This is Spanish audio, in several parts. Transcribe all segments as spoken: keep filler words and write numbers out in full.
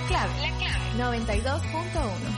clave, la clave. noventa y dos punto uno.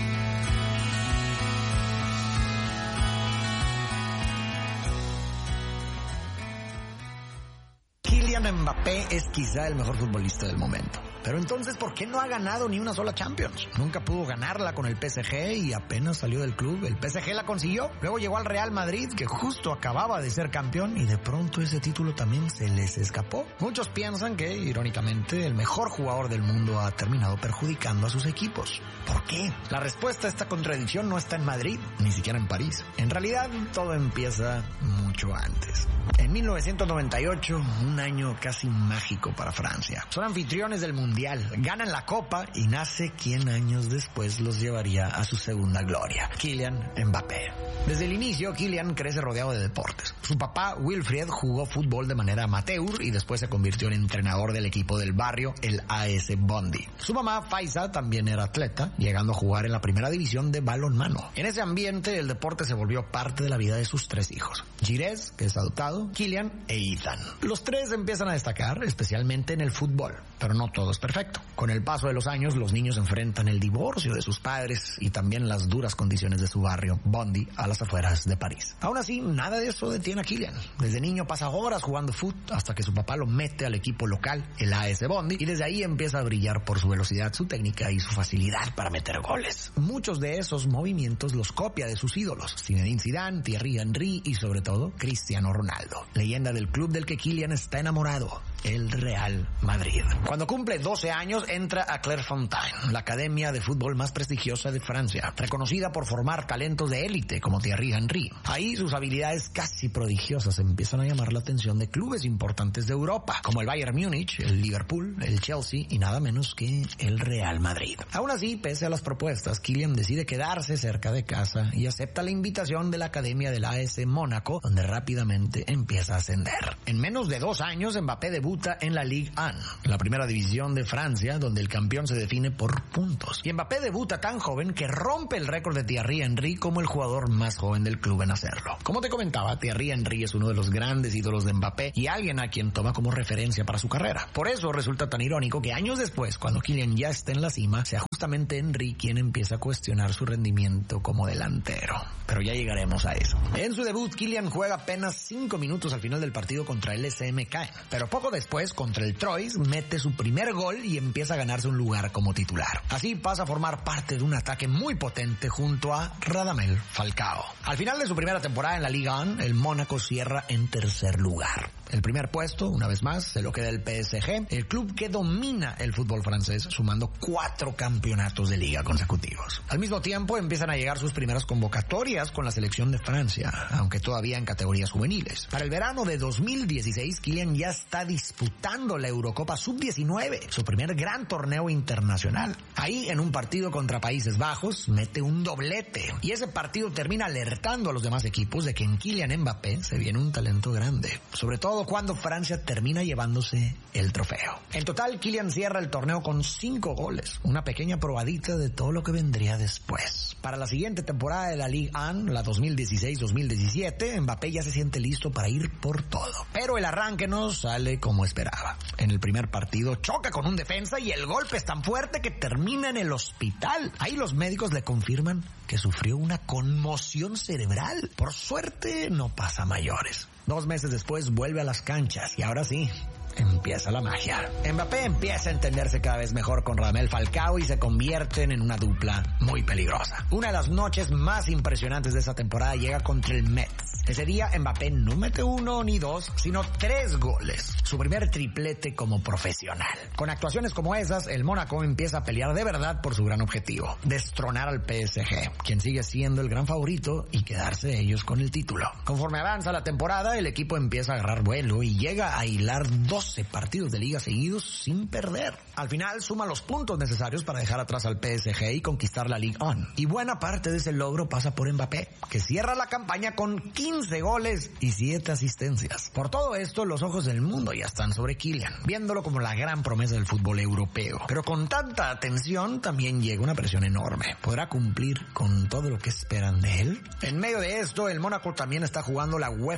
Kylian Mbappé es quizá el mejor futbolista del momento. Pero entonces, ¿por qué no ha ganado ni una sola Champions? Nunca pudo ganarla con el P S G y apenas salió del club. El P S G la consiguió. Luego llegó al Real Madrid, que justo acababa de ser campeón, y de pronto ese título también se les escapó. Muchos piensan que, irónicamente, el mejor jugador del mundo ha terminado perjudicando a sus equipos. ¿Por qué? La respuesta a esta contradicción no está en Madrid, ni siquiera en París. En realidad, todo empieza mucho antes. En mil novecientos noventa y ocho, un año casi mágico para Francia. Son anfitriones del Mundial, ganan la Copa y nace quien años después los llevaría a su segunda gloria, Kylian Mbappé. Desde el inicio, Kylian crece rodeado de deportes. Su papá, Wilfried, jugó fútbol de manera amateur y después se convirtió en entrenador del equipo del barrio, el A S Bondy. Su mamá, Faiza, también era atleta, llegando a jugar en la primera división de balonmano. En ese ambiente, el deporte se volvió parte de la vida de sus tres hijos, Girez, que es adoptado, Kylian e Ethan. Los tres empiezan a destacar, especialmente en el fútbol, pero no todo es perfecto. Con el paso de los años, los niños enfrentan el divorcio de sus padres y también las duras condiciones de su barrio, Bondy, a las afueras de París. Aún así, nada de eso detiene a Kylian. Desde niño pasa horas jugando fútbol hasta que su papá lo mete al equipo local, el A S Bondy, y desde ahí empieza a brillar por su velocidad, su técnica y su facilidad para meter goles. Muchos de esos movimientos los copia de sus ídolos, Zinedine Zidane, Thierry Henry y sobre todo Cristiano Ronaldo, leyenda del club del que Kylian está enamorado, el Real Madrid. Cuando cumple doce años, entra a Clairefontaine, la academia de fútbol más prestigiosa de Francia, reconocida por formar talentos de élite como Thierry Henry. Ahí sus habilidades casi prodigiosas empiezan a llamar la atención de clubes importantes de Europa, como el Bayern Múnich, el Liverpool, el Chelsea y nada menos que el Real Madrid. Aún así, pese a las propuestas, Kylian decide quedarse cerca de casa y acepta la invitación de la academia del A S Mónaco, donde rápidamente empieza a ascender. En menos de dos años, Mbappé debuta en la Ligue uno, la primera división de Francia, donde el campeón se define por puntos. Y Mbappé debuta tan joven que rompe el récord de Thierry Henry como el jugador más joven del club en hacerlo. Como te comentaba, Thierry Henry es uno de los grandes ídolos de Mbappé y alguien a quien toma como referencia para su carrera. Por eso resulta tan irónico que años después, cuando Kylian ya está en la cima, sea justamente Henry quien empieza a cuestionar su rendimiento como delantero. Pero ya llegaremos a eso. En su debut, Kylian juega apenas cinco minutos al final del partido contra el S M K, pero poco después, contra el Troyes, mete su primer gol y empieza a ganarse un lugar como titular. Así pasa a formar parte de un ataque muy potente junto a Radamel Falcao. Al final de su primera temporada en la Liga uno, el Mónaco cierra en tercer lugar. El primer puesto, una vez más, se lo queda el P S G, el club que domina el fútbol francés, sumando cuatro campeonatos de liga consecutivos. Al mismo tiempo, empiezan a llegar sus primeras convocatorias con la selección de Francia, aunque todavía en categorías juveniles. Para el verano de dos mil dieciséis, Kylian ya está disputando la Eurocopa sub diecinueve, su primer gran torneo internacional. Ahí, en un partido contra Países Bajos, mete un doblete, y ese partido termina alertando a los demás equipos de que en Kylian Mbappé se viene un talento grande, sobre todo cuando Francia termina llevándose el trofeo. En total, Kylian cierra el torneo con cinco goles, una pequeña probadita de todo lo que vendría después. Para la siguiente temporada de la Ligue uno, la dos mil dieciséis dos mil diecisiete, Mbappé ya se siente listo para ir por todo. Pero el arranque no sale como esperaba. En el primer partido choca con un defensa y el golpe es tan fuerte que termina en el hospital. Ahí los médicos le confirman que sufrió una conmoción cerebral. Por suerte no pasa a mayores. Dos meses después vuelve a las canchas y ahora sí, empieza la magia. Mbappé empieza a entenderse cada vez mejor con Radamel Falcao y se convierten en una dupla muy peligrosa. Una de las noches más impresionantes de esta temporada llega contra el Metz. Ese día Mbappé no mete uno ni dos, sino tres goles. Su primer triplete como profesional. Con actuaciones como esas, el Mónaco empieza a pelear de verdad por su gran objetivo: destronar al P S G, quien sigue siendo el gran favorito, y quedarse ellos con el título. Conforme avanza la temporada, el equipo empieza a agarrar vuelo y llega a hilar doce partidos de liga seguidos sin perder. Al final suma los puntos necesarios para dejar atrás al P S G y conquistar la Ligue uno. Y buena parte de ese logro pasa por Mbappé, que cierra la campaña con quince goles y siete asistencias. Por todo esto, los ojos del mundo ya están sobre Kylian, viéndolo como la gran promesa del fútbol europeo. Pero con tanta atención también llega una presión enorme. ¿Podrá cumplir con todo lo que esperan de él? En medio de esto, el Mónaco también está jugando la UEFA Champions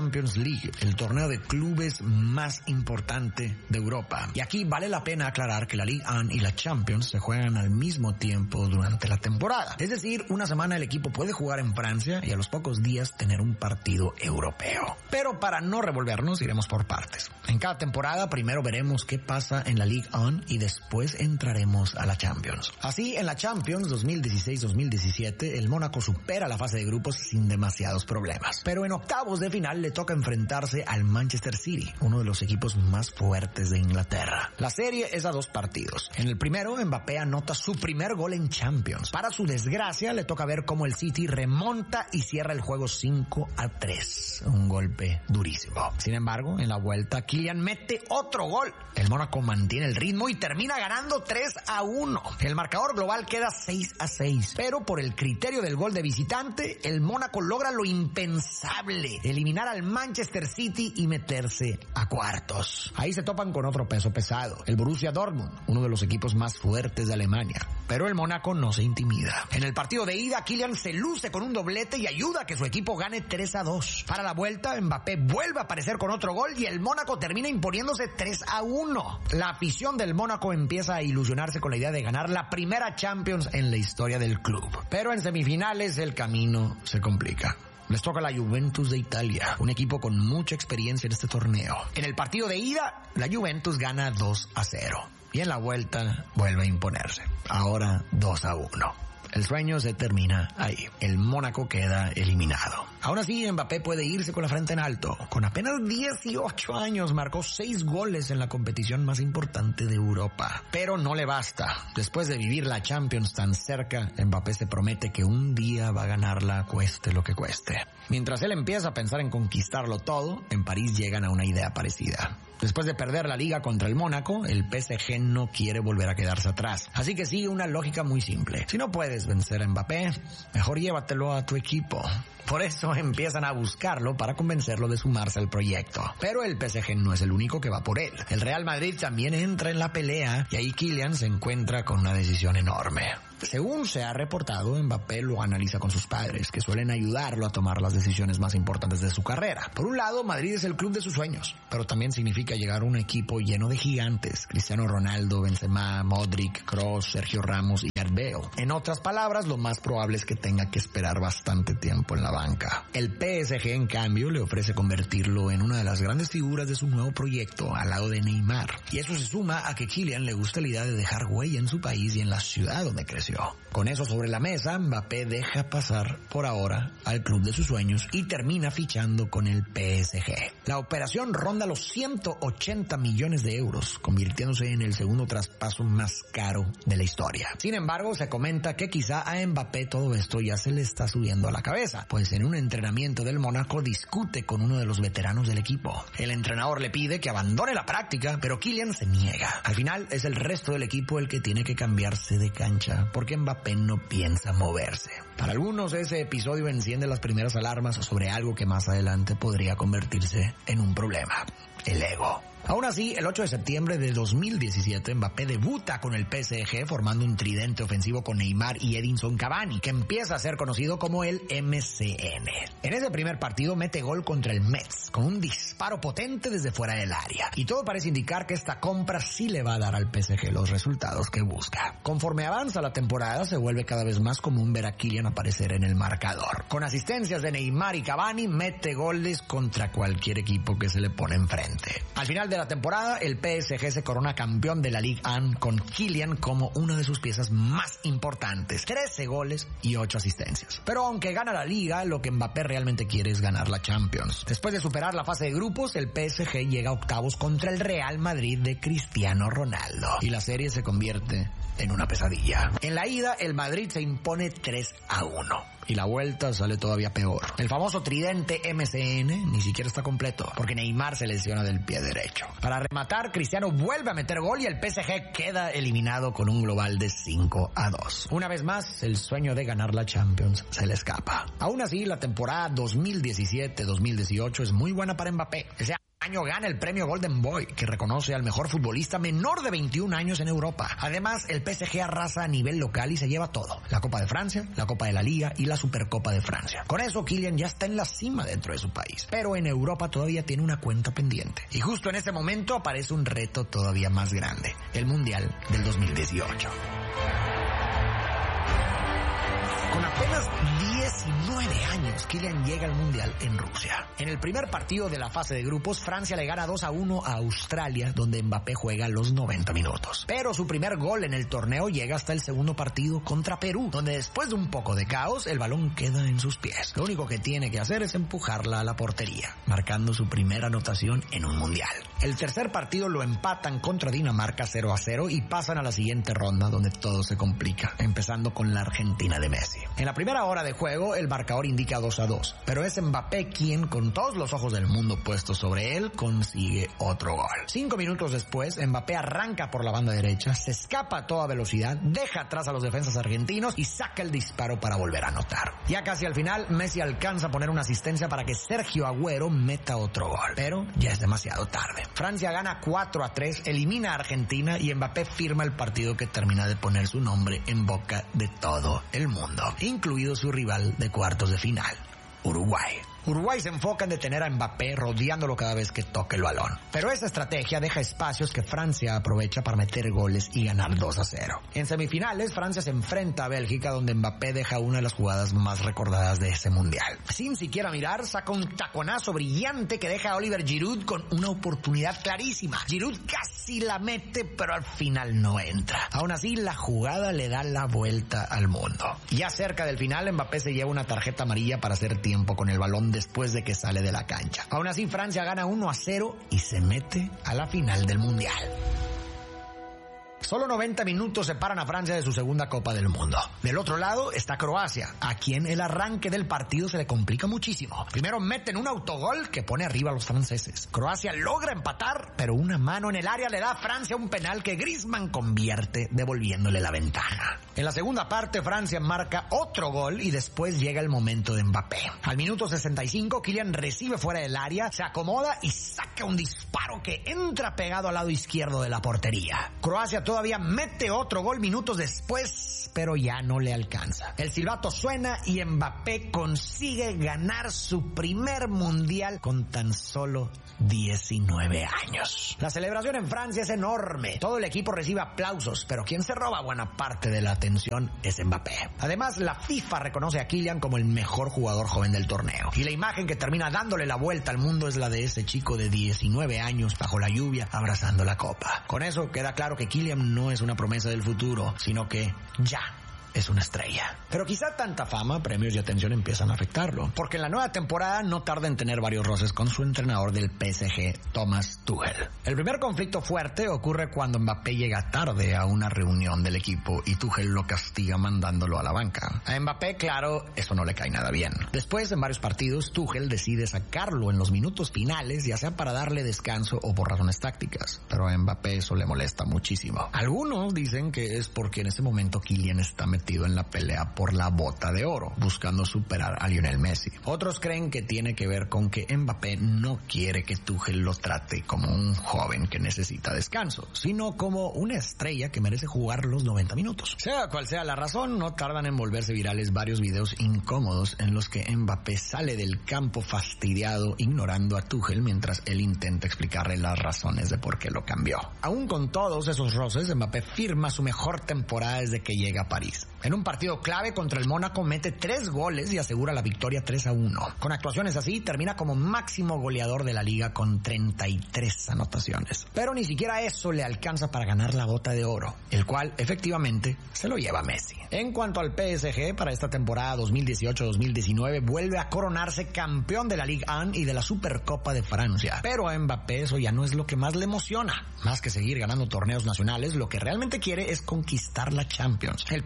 Champions League, el torneo de clubes más importante de Europa. Y aquí vale la pena aclarar que la Ligue uno y la Champions se juegan al mismo tiempo durante la temporada. Es decir, una semana el equipo puede jugar en Francia y a los pocos días tener un partido europeo. Pero para no revolvernos, iremos por partes. En cada temporada primero veremos qué pasa en la Ligue uno y después entraremos a la Champions. Así, en la Champions dos mil dieciséis dos mil diecisiete, el Mónaco supera la fase de grupos sin demasiados problemas. Pero en octavos de final le toca enfrentarse al Manchester City, uno de los equipos más fuertes de Inglaterra. La serie es a dos partidos. En el primero, Mbappé anota su primer gol en Champions. Para su desgracia, le toca ver cómo el City remonta y cierra el juego cinco a tres. Un golpe durísimo. Sin embargo, en la vuelta, Kylian mete otro gol. El Mónaco mantiene el ritmo y termina ganando tres a uno. El marcador global queda seis a seis. Pero por el criterio del gol de visitante, el Mónaco logra lo impensable: eliminar al Manchester City y meterse a cuartos. Ahí se topan con otro peso pesado, el Borussia Dortmund, uno de los equipos más fuertes de Alemania. Pero el Mónaco no se intimida. En el partido de ida, Kylian se luce con un doblete y ayuda a que su equipo gane tres a dos. Para la vuelta, Mbappé vuelve a aparecer con otro gol y el Mónaco termina imponiéndose tres a uno. La afición del Mónaco empieza a ilusionarse con la idea de ganar la primera Champions en la historia del club. Pero en semifinales el camino se complica. Les toca la Juventus de Italia, un equipo con mucha experiencia en este torneo. En el partido de ida, la Juventus gana dos a cero. Y en la vuelta vuelve a imponerse. Ahora dos a uno. El sueño se termina ahí. El Mónaco queda eliminado. Aún así, Mbappé puede irse con la frente en alto. Con apenas dieciocho años marcó seis goles en la competición más importante de Europa. Pero no le basta. Después de vivir la Champions tan cerca, Mbappé se promete que un día va a ganarla cueste lo que cueste. Mientras él empieza a pensar en conquistarlo todo, en París llegan a una idea parecida. Después de perder la liga contra el Mónaco, el P S G no quiere volver a quedarse atrás. Así que sigue una lógica muy simple. Si no puedes vencer a Mbappé, mejor llévatelo a tu equipo. Por eso empiezan a buscarlo para convencerlo de sumarse al proyecto. Pero el P S G no es el único que va por él. El Real Madrid también entra en la pelea y ahí Kylian se encuentra con una decisión enorme. Según se ha reportado, Mbappé lo analiza con sus padres, que suelen ayudarlo a tomar las decisiones más importantes de su carrera. Por un lado, Madrid es el club de sus sueños, pero también significa llegar a un equipo lleno de gigantes: Cristiano Ronaldo, Benzema, Modric, Kroos, Sergio Ramos y Gareth Bale. En otras palabras, lo más probable es que tenga que esperar bastante tiempo en la banca. El P S G, en cambio, le ofrece convertirlo en una de las grandes figuras de su nuevo proyecto, al lado de Neymar. Y eso se suma a que Kylian le gusta la idea de dejar huella en su país y en la ciudad donde creció. Con eso sobre la mesa, Mbappé deja pasar por ahora al club de sus sueños y termina fichando con el P S G. La operación ronda los ciento ochenta millones de euros, convirtiéndose en el segundo traspaso más caro de la historia. Sin embargo, se comenta que quizá a Mbappé todo esto ya se le está subiendo a la cabeza, pues en un entrenamiento del Mónaco discute con uno de los veteranos del equipo. El entrenador le pide que abandone la práctica, pero Kylian se niega. Al final es el resto del equipo el que tiene que cambiarse de cancha, porque Mbappé no piensa moverse. Para algunos, ese episodio enciende las primeras alarmas sobre algo que más adelante podría convertirse en un problema: el ego. Aún así, el ocho de septiembre de dos mil diecisiete, Mbappé debuta con el P S G formando un tridente ofensivo con Neymar y Edinson Cavani, que empieza a ser conocido como el M C N. En ese primer partido mete gol contra el Metz, con un disparo potente desde fuera del área. Y todo parece indicar que esta compra sí le va a dar al P S G los resultados que busca. Conforme avanza la temporada, se vuelve cada vez más común ver a Kylian aparecer en el marcador. Con asistencias de Neymar y Cavani, mete goles contra cualquier equipo que se le pone enfrente. Al final de la temporada, el P S G se corona campeón de la Ligue uno con Kylian como una de sus piezas más importantes: trece goles y ocho asistencias. Pero aunque gana la Liga, lo que Mbappé realmente quiere es ganar la Champions. Después de superar la fase de grupos, el P S G llega a octavos contra el Real Madrid de Cristiano Ronaldo y la serie se convierte en una pesadilla. En la ida, el Madrid se impone tres a uno. Y la vuelta sale todavía peor. El famoso tridente M C N ni siquiera está completo, porque Neymar se lesiona del pie derecho. Para rematar, Cristiano vuelve a meter gol y el P S G queda eliminado con un global de cinco a dos. Una vez más, el sueño de ganar la Champions se le escapa. Aún así, la temporada dos mil diecisiete dos mil dieciocho es muy buena para Mbappé. Ese año gana el premio Golden Boy, que reconoce al mejor futbolista menor de veintiún años en Europa. Además, el P S G arrasa a nivel local y se lleva todo: la Copa de Francia, la Copa de la Liga y la Supercopa de Francia. Con eso, Kylian ya está en la cima dentro de su país, pero en Europa todavía tiene una cuenta pendiente. Y justo en ese momento aparece un reto todavía más grande: el Mundial del dos mil dieciocho. Con apenas diecinueve años, Kylian llega al Mundial en Rusia. En el primer partido de la fase de grupos, Francia le gana dos a uno a Australia, donde Mbappé juega los noventa minutos. Pero su primer gol en el torneo llega hasta el segundo partido contra Perú, donde después de un poco de caos, el balón queda en sus pies. Lo único que tiene que hacer es empujarla a la portería, marcando su primera anotación en un Mundial. El tercer partido lo empatan contra Dinamarca cero a cero y pasan a la siguiente ronda, donde todo se complica, empezando con la Argentina de Messi. En la primera hora de juego, el marcador indica dos a dos, pero es Mbappé quien, con todos los ojos del mundo puestos sobre él, consigue otro gol. Cinco minutos después, Mbappé arranca por la banda derecha, se escapa a toda velocidad, deja atrás a los defensas argentinos y saca el disparo para volver a anotar. Ya casi al final, Messi alcanza a poner una asistencia para que Sergio Agüero meta otro gol, pero ya es demasiado tarde. Francia gana cuatro a tres, elimina a Argentina y Mbappé firma el partido que termina de poner su nombre en boca de todo el mundo, incluido su rival de cuartos de final, Uruguay. Uruguay se enfoca en detener a Mbappé rodeándolo cada vez que toque el balón. Pero esa estrategia deja espacios que Francia aprovecha para meter goles y ganar dos a cero. En semifinales, Francia se enfrenta a Bélgica, donde Mbappé deja una de las jugadas más recordadas de ese mundial. Sin siquiera mirar, saca un taconazo brillante que deja a Oliver Giroud con una oportunidad clarísima. Giroud casi la mete, pero al final no entra. Aún así, la jugada le da la vuelta al mundo. Ya cerca del final, Mbappé se lleva una tarjeta amarilla para hacer tiempo con el balón después de que sale de la cancha. Aún así, Francia gana uno a cero y se mete a la final del Mundial. Solo noventa minutos separan a Francia de su segunda Copa del Mundo. Del otro lado está Croacia, a quien el arranque del partido se le complica muchísimo. Primero meten un autogol que pone arriba a los franceses. Croacia logra empatar, pero una mano en el área le da a Francia un penal que Griezmann convierte, devolviéndole la ventaja. En la segunda parte, Francia marca otro gol y después llega el momento de Mbappé. Al minuto sesenta y cinco, Kylian recibe fuera del área, se acomoda y saca un disparo que entra pegado al lado izquierdo de la portería. Croacia todavía mete otro gol minutos después, pero ya no le alcanza. El silbato suena y Mbappé consigue ganar su primer mundial con tan solo diecinueve años. La celebración en Francia es enorme. Todo el equipo recibe aplausos, pero quien se roba buena parte de la atención es Mbappé. Además, la FIFA reconoce a Kylian como el mejor jugador joven del torneo. Y la imagen que termina dándole la vuelta al mundo es la de ese chico de diecinueve años bajo la lluvia abrazando la copa. Con eso queda claro que Kylian no es una promesa del futuro, sino que ya es una estrella. Pero quizá tanta fama, premios y atención empiezan a afectarlo, porque en la nueva temporada no tarda en tener varios roces con su entrenador del P S G, Thomas Tuchel. El primer conflicto fuerte ocurre cuando Mbappé llega tarde a una reunión del equipo y Tuchel lo castiga mandándolo a la banca. A Mbappé, claro, eso no le cae nada bien. Después, en varios partidos, Tuchel decide sacarlo en los minutos finales, ya sea para darle descanso o por razones tácticas, pero a Mbappé eso le molesta muchísimo. Algunos dicen que es porque en ese momento Kylian está metido en la pelea por la bota de oro, buscando superar a Lionel Messi. Otros creen que tiene que ver con que Mbappé no quiere que Tuchel lo trate como un joven que necesita descanso, sino como una estrella que merece jugar los noventa minutos. Sea cual sea la razón, no tardan en volverse virales varios videos incómodos en los que Mbappé sale del campo fastidiado, ignorando a Tuchel mientras él intenta explicarle las razones de por qué lo cambió. Aún con todos esos roces, Mbappé firma su mejor temporada desde que llega a París. En un partido clave contra el Mónaco mete tres goles y asegura la victoria tres a uno. Con actuaciones así, termina como máximo goleador de la liga con treinta y tres anotaciones. Pero ni siquiera eso le alcanza para ganar la bota de oro, el cual efectivamente se lo lleva Messi. En cuanto al P S G, para esta temporada dos mil dieciocho dos mil diecinueve vuelve a coronarse campeón de la Ligue uno y de la Supercopa de Francia. Pero a Mbappé eso ya no es lo que más le emociona. Más que seguir ganando torneos nacionales, lo que realmente quiere es conquistar la Champions. El problema es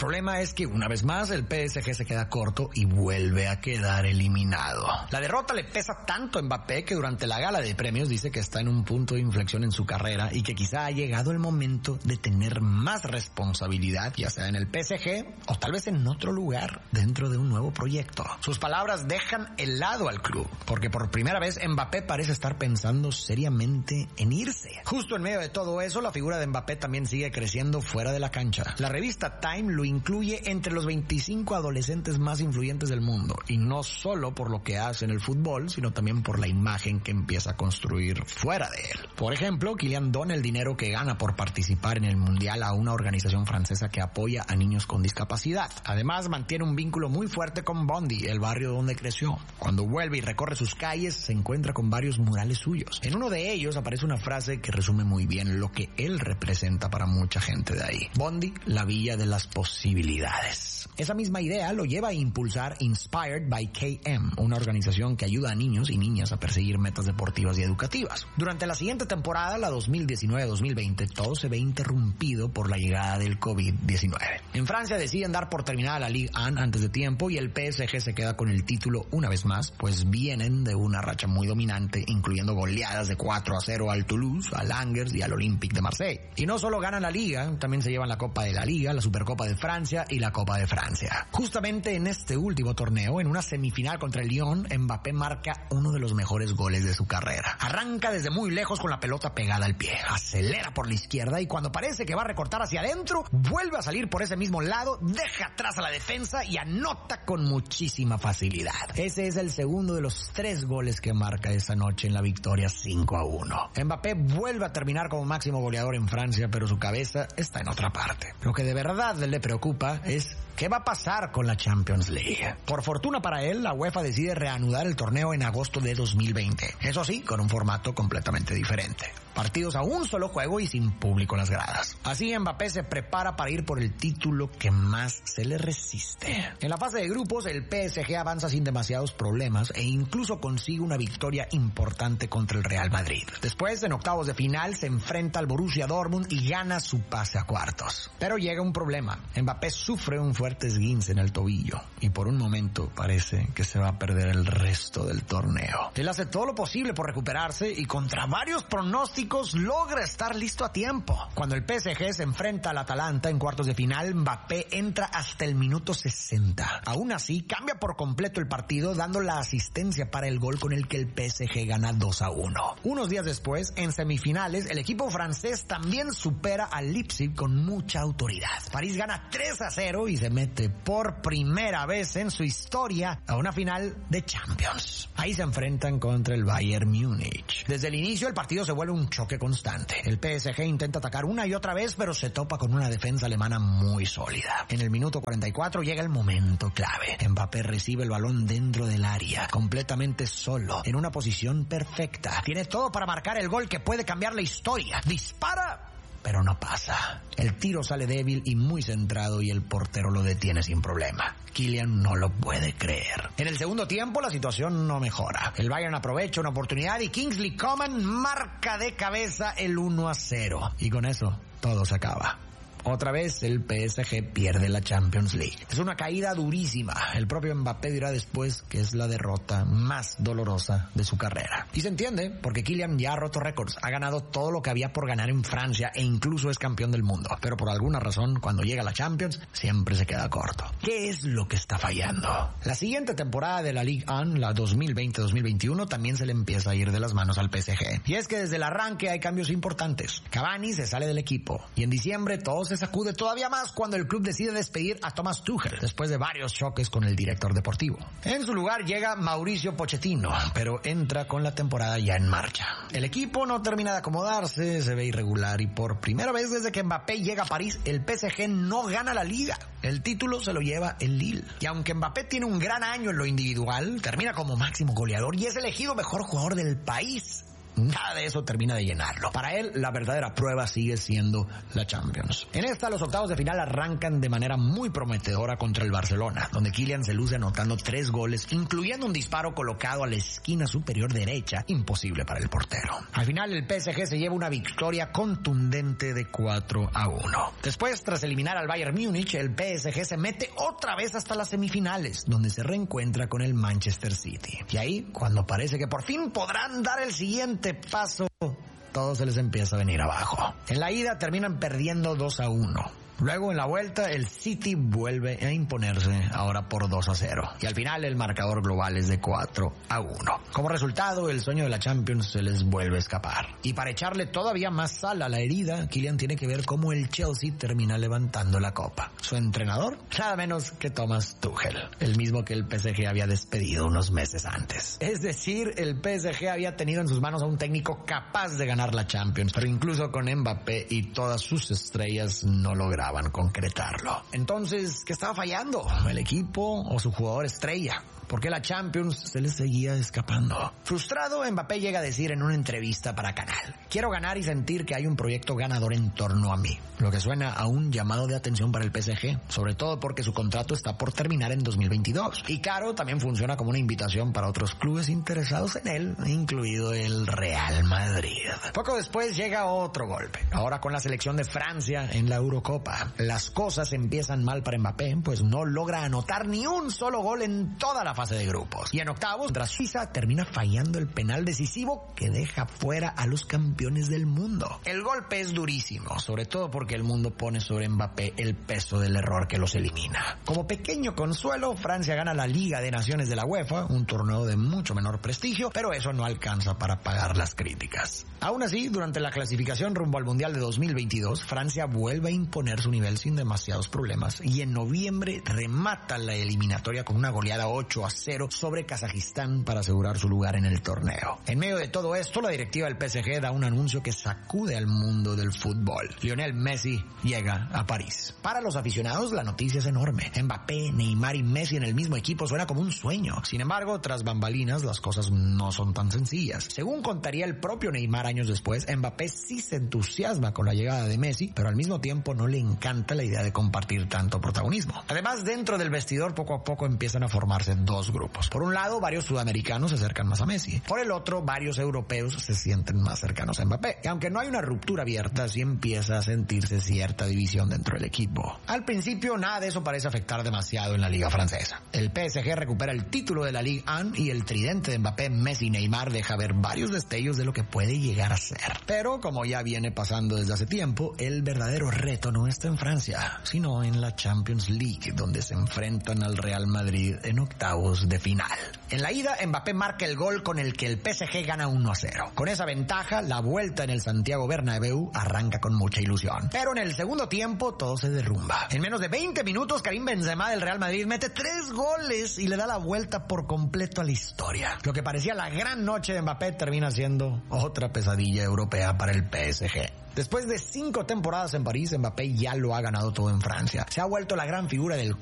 es que una vez más el P S G se queda corto y vuelve a quedar eliminado. La derrota le pesa tanto a Mbappé que durante la gala de premios dice que está en un punto de inflexión en su carrera y que quizá ha llegado el momento de tener más responsabilidad, ya sea en el P S G o tal vez en otro lugar dentro de un nuevo proyecto. Sus palabras dejan helado al club, porque por primera vez Mbappé parece estar pensando seriamente en irse. Justo en medio de todo eso, la figura de Mbappé también sigue creciendo fuera de la cancha. La revista Time lo incluye entre los veinticinco adolescentes más influyentes del mundo, y no solo por lo que hace en el fútbol, sino también por la imagen que empieza a construir fuera de él. Por ejemplo, Kylian dona el dinero que gana por participar en el Mundial a una organización francesa que apoya a niños con discapacidad. Además, mantiene un vínculo muy fuerte con Bondy, el barrio donde creció. Cuando vuelve y recorre sus calles, se encuentra con varios murales suyos. En uno de ellos aparece una frase que resume muy bien lo que él representa para mucha gente de ahí. Bondy, la villa de las posibilidades. Esa misma idea lo lleva a impulsar Inspired by K M, una organización que ayuda a niños y niñas a perseguir metas deportivas y educativas. Durante la siguiente temporada, la dos mil diecinueve dos mil veinte, todo se ve interrumpido por la llegada del covid diecinueve. En Francia deciden dar por terminada la Ligue uno antes de tiempo y el P S G se queda con el título una vez más, pues vienen de una racha muy dominante, incluyendo goleadas de cuatro a cero al Toulouse, al Angers y al Olympique de Marsella. Y no solo ganan la Liga, también se llevan la Copa de la Liga, la Supercopa de Francia y la Copa de Francia. Justamente en este último torneo, en una semifinal contra el Lyon, Mbappé marca uno de los mejores goles de su carrera. Arranca desde muy lejos con la pelota pegada al pie, acelera por la izquierda y cuando parece que va a recortar hacia adentro, vuelve a salir por ese mismo lado, deja atrás a la defensa y anota con muchísima facilidad. Ese es el segundo de los tres goles que marca esa noche en la victoria cinco a uno. Mbappé vuelve a terminar como máximo goleador en Francia, pero su cabeza está en otra parte. Lo que de verdad le preocupa es ¿qué va a pasar con la Champions League? Por fortuna para él, la UEFA decide reanudar el torneo en agosto de dos mil veinte. Eso sí, con un formato completamente diferente. Partidos a un solo juego y sin público en las gradas. Así Mbappé se prepara para ir por el título que más se le resiste. En la fase de grupos, el P S G avanza sin demasiados problemas e incluso consigue una victoria importante contra el Real Madrid. Después, en octavos de final, se enfrenta al Borussia Dortmund y gana su pase a cuartos. Pero llega un problema. Mbappé sufre un fuerte esguince en el tobillo y por un momento parece que se va a perder el resto del torneo. Él hace todo lo posible por recuperarse y contra varios pronósticos logra estar listo a tiempo. Cuando el P S G se enfrenta al Atalanta en cuartos de final, Mbappé entra hasta el minuto sesenta. Aún así, cambia por completo el partido, dando la asistencia para el gol con el que el P S G gana dos a uno. Unos días después, en semifinales, el equipo francés también supera al Leipzig con mucha autoridad. París gana tres a cero y se mete por primera vez en su historia a una final de Champions. Ahí se enfrentan contra el Bayern Múnich. Desde el inicio, el partido se vuelve un choque constante. El P S G intenta atacar una y otra vez, pero se topa con una defensa alemana muy sólida. En el minuto cuarenta y cuatro llega el momento clave. Mbappé recibe el balón dentro del área, completamente solo, en una posición perfecta. Tiene todo para marcar el gol que puede cambiar la historia. Dispara, pero no pasa. El tiro sale débil y muy centrado y el portero lo detiene sin problema. Kylian no lo puede creer. En el segundo tiempo la situación no mejora. El Bayern aprovecha una oportunidad y Kingsley Coman marca de cabeza el uno a cero. Y con eso todo se acaba. Otra vez el P S G pierde la Champions League. Es una caída durísima. El propio Mbappé dirá después que es la derrota más dolorosa de su carrera. Y se entiende, porque Kylian ya ha roto récords, ha ganado todo lo que había por ganar en Francia e incluso es campeón del mundo. Pero por alguna razón, cuando llega a la Champions, siempre se queda corto. ¿Qué es lo que está fallando? La siguiente temporada de la Ligue uno, la dos mil veinte dos mil veintiuno, también se le empieza a ir de las manos al P S G. Y es que desde el arranque hay cambios importantes. Cavani se sale del equipo y en diciembre todos se sacude todavía más cuando el club decide despedir a Thomas Tuchel después de varios choques con el director deportivo. En su lugar llega Mauricio Pochettino, pero entra con la temporada ya en marcha. El equipo no termina de acomodarse, se ve irregular y por primera vez desde que Mbappé llega a París, el P S G no gana la Liga. El título se lo lleva el Lille. Y aunque Mbappé tiene un gran año en lo individual, termina como máximo goleador y es elegido mejor jugador del país. nada de eso termina de llenarlo. Para él, la verdadera prueba sigue siendo la Champions. En esta, los octavos de final arrancan de manera muy prometedora contra el Barcelona, donde Kylian se luce anotando tres goles, incluyendo un disparo colocado a la esquina superior derecha, imposible para el portero. Al final, el P S G se lleva una victoria contundente de cuatro a uno. Después, tras eliminar al Bayern Múnich, el P S G se mete otra vez hasta las semifinales, donde se reencuentra con el Manchester City. Y ahí, cuando parece que por fin podrán dar el siguiente paso, todo se les empieza a venir abajo. En la ida terminan perdiendo dos a uno. Luego en la vuelta el City vuelve a imponerse, ahora por dos a cero. Y al final el marcador global es de cuatro a uno. Como resultado, el sueño de la Champions se les vuelve a escapar. Y para echarle todavía más sal a la herida, Kylian tiene que ver cómo el Chelsea termina levantando la copa. Su entrenador, nada menos que Thomas Tuchel, el mismo que el P S G había despedido unos meses antes. Es decir, el P S G había tenido en sus manos a un técnico capaz de ganar la Champions, pero incluso con Mbappé y todas sus estrellas no lograban concretarlo. Entonces, ¿qué estaba fallando? ¿El equipo o su jugador estrella? Porque la Champions se le seguía escapando. Frustrado, Mbappé llega a decir en una entrevista para Canal: quiero ganar y sentir que hay un proyecto ganador en torno a mí. Lo que suena a un llamado de atención para el P S G, sobre todo porque su contrato está por terminar en dos mil veintidós. Y claro, también funciona como una invitación para otros clubes interesados en él, incluido el Real Madrid. Poco después llega otro golpe, ahora con la selección de Francia en la Eurocopa. Las cosas empiezan mal para Mbappé, pues no logra anotar ni un solo gol en toda la fase de grupos. Y en octavos, contra Suiza, termina fallando el penal decisivo que deja fuera a los campeones del mundo. El golpe es durísimo, sobre todo porque el mundo pone sobre Mbappé el peso del error que los elimina. Como pequeño consuelo, Francia gana la Liga de Naciones de la UEFA, un torneo de mucho menor prestigio, pero eso no alcanza para pagar las críticas. Aún así, durante la clasificación rumbo al Mundial de dos mil veintidós, Francia vuelve a imponer su nivel sin demasiados problemas y en noviembre remata la eliminatoria con una goleada ocho a cero sobre Kazajistán para asegurar su lugar en el torneo. En medio de todo esto, la directiva del P S G da un anuncio que sacude al mundo del fútbol. Lionel Messi llega a París. Para los aficionados, la noticia es enorme. Mbappé, Neymar y Messi en el mismo equipo suena como un sueño. Sin embargo, tras bambalinas, las cosas no son tan sencillas. Según contaría el propio Neymar años después, Mbappé sí se entusiasma con la llegada de Messi, pero al mismo tiempo no le encanta la idea de compartir tanto protagonismo. Además, dentro del vestidor poco a poco empiezan a formarse dos grupos. Por un lado, varios sudamericanos se acercan más a Messi. Por el otro, varios europeos se sienten más cercanos a Mbappé. Y aunque no hay una ruptura abierta, sí empieza a sentirse cierta división dentro del equipo. Al principio, nada de eso parece afectar demasiado en la liga francesa. El P S G recupera el título de la Ligue uno y el tridente de Mbappé, Messi y Neymar deja ver varios destellos de lo que puede llegar a ser. Pero, como ya viene pasando desde hace tiempo, el verdadero reto no está en Francia, sino en la Champions League, donde se enfrentan al Real Madrid en octavos de final. En la ida, Mbappé marca el gol con el que el P S G gana uno a cero. Con esa ventaja, la vuelta en el Santiago Bernabéu arranca con mucha ilusión. Pero en el segundo tiempo, todo se derrumba. En menos de veinte minutos, Karim Benzema del Real Madrid mete tres goles y le da la vuelta por completo a la historia. Lo que parecía la gran noche de Mbappé termina siendo otra pesadilla europea para el P S G. Después de cinco temporadas en París, Mbappé ya lo ha ganado todo en Francia. Se ha vuelto la gran figura del club